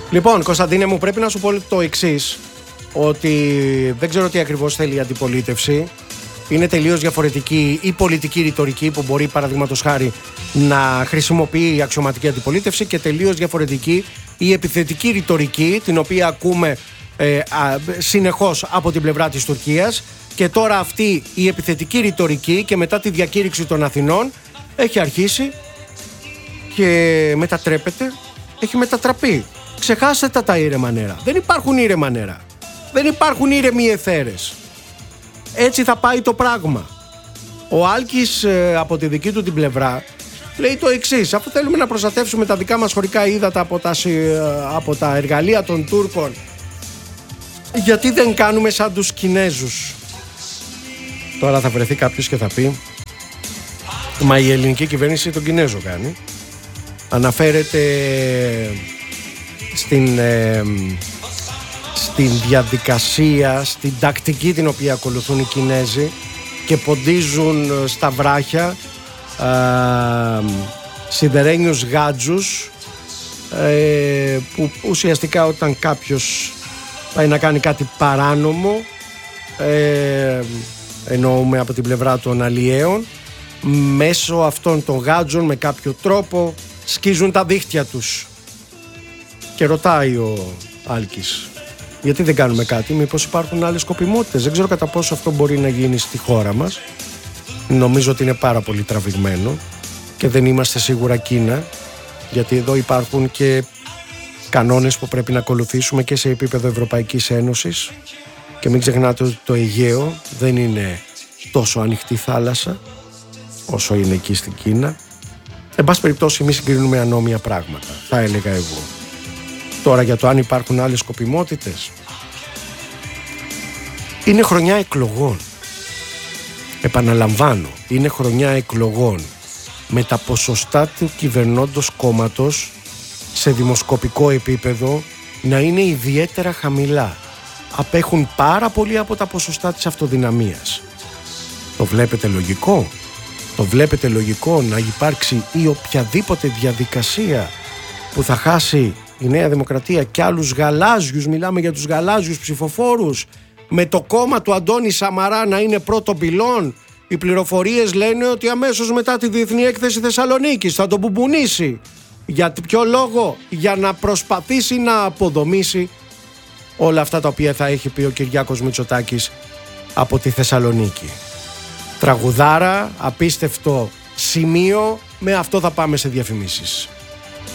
Λοιπόν, Κωνσταντίνε μου, πρέπει να σου πω το εξής, ότι δεν ξέρω τι ακριβώς θέλει η αντιπολίτευση. Είναι τελείως διαφορετική η πολιτική ρητορική που μπορεί, παραδείγματος χάρη, να χρησιμοποιεί η αξιωματική αντιπολίτευση και τελείως διαφορετική η επιθετική ρητορική, την οποία ακούμε συνεχώς από την πλευρά της Τουρκίας. Και τώρα αυτή η επιθετική ρητορική και μετά τη διακήρυξη των Αθηνών έχει αρχίσει και μετατρέπεται, έχει μετατραπεί. Ξεχάστε τα ήρεμα νερά. Δεν υπάρχουν ήρεμα νερά. Δεν υπάρχουν ήρεμοι αιθέρες. Έτσι θα πάει το πράγμα. Ο Άλκης από τη δική του την πλευρά λέει το εξής: αφού θέλουμε να προστατεύσουμε τα δικά μας χωρικά ύδατα από τα εργαλεία των Τούρκων, γιατί δεν κάνουμε σαν τους Κινέζους? Τώρα θα βρεθεί κάποιος και θα πει, μα η ελληνική κυβέρνηση τον Κινέζο κάνει. Αναφέρεται στην διαδικασία, στην τακτική την οποία ακολουθούν οι Κινέζοι και ποντίζουν στα βράχια σιδερένιους γάτζους, που ουσιαστικά όταν κάποιος πάει να κάνει κάτι παράνομο, εννοούμε από την πλευρά των αλλιέων, μέσω αυτών των γάτζων με κάποιο τρόπο σκίζουν τα δίχτυα τους. Και ρωτάει ο Άλκης, γιατί δεν κάνουμε κάτι, μήπως υπάρχουν άλλες σκοπιμότητες? Δεν ξέρω κατά πόσο αυτό μπορεί να γίνει στη χώρα μας. Νομίζω ότι είναι πάρα πολύ τραβηγμένο και δεν είμαστε σίγουρα Κίνα, γιατί εδώ υπάρχουν και κανόνες που πρέπει να ακολουθήσουμε και σε επίπεδο Ευρωπαϊκής Ένωσης. Και μην ξεχνάτε ότι το Αιγαίο δεν είναι τόσο ανοιχτή θάλασσα όσο είναι εκεί στην Κίνα. Εν πάση περιπτώσει, εμείς συγκρίνουμε ανώμια πράγματα, θα έλεγα εγώ. Τώρα για το αν υπάρχουν άλλες σκοπιμότητες, είναι χρονιά εκλογών. Επαναλαμβάνω, είναι χρονιά εκλογών, με τα ποσοστά του κυβερνώντος κόμματος σε δημοσκοπικό επίπεδο να είναι ιδιαίτερα χαμηλά. Απέχουν πάρα πολύ από τα ποσοστά της αυτοδυναμίας. Το βλέπετε λογικό? Το βλέπετε λογικό να υπάρξει ή οποιαδήποτε διαδικασία που θα χάσει η Νέα Δημοκρατία και άλλους γαλάζιους, μιλάμε για τους γαλάζιους ψηφοφόρους, με το κόμμα του Αντώνη Σαμαρά να είναι πρώτο πυλόν? Οι πληροφορίες λένε ότι αμέσως μετά τη Διεθνή Έκθεση Θεσσαλονίκης θα τον μπουμπουνίσει. Για ποιο λόγο? Για να προσπαθήσει να αποδομήσει όλα αυτά τα οποία θα έχει πει ο Κυριάκος Μητσοτάκης από τη Θεσσαλονίκη. Τραγουδάρα, απίστευτο σημείο, με αυτό θα πάμε σε διαφημίσεις.